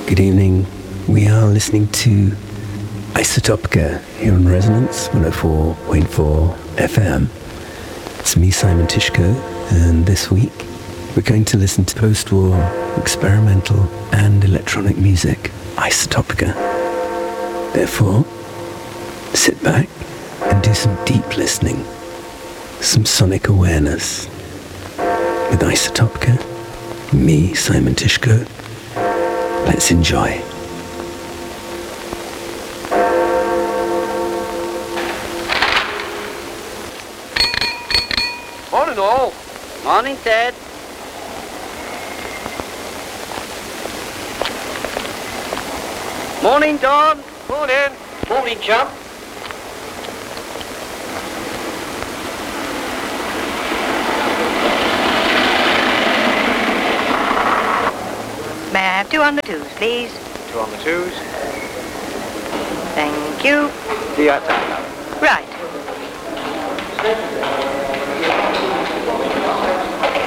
Good evening. We are listening to Isotopica here on Resonance 104.4 FM. It's me, Simon Tishko, and this week we're going to listen to post-war experimental and electronic music, Isotopica. Therefore, sit back and do some deep listening, some sonic awareness. With Isotopica, me, Simon Tishko, let's enjoy. Morning, all. Morning, Ted. Morning, Don. Morning. Morning, chum. May I have 2 on the 2s, please? 2 on the 2s. Thank you. Theatre. Right.